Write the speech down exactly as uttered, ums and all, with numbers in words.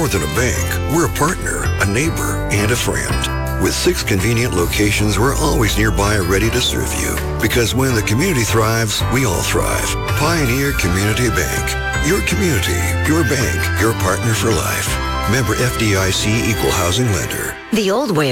more than a bank. We're a partner, a neighbor, and a friend. With six convenient locations, we're always nearby ready to serve you. Because when the community thrives, we all thrive. Pioneer Community Bank. Your community, your bank, your partner for life. Member F D I C Equal Housing Lender. The old way